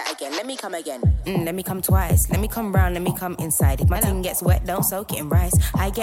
that again. Let me come again. Let me come twice. Let me come round. Let me come inside. If my thing gets wet, don't soak it in rice. I get